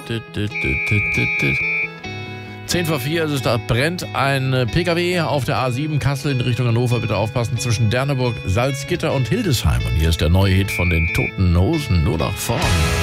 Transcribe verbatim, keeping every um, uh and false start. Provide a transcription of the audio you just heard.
zehn vor vier ist es, da brennt ein P K W auf der A sieben Kassel in Richtung Hannover. Bitte aufpassen, zwischen Derneburg, Salzgitter und Hildesheim. Und hier ist der neue Hit von den Toten Hosen, nur nach vorn.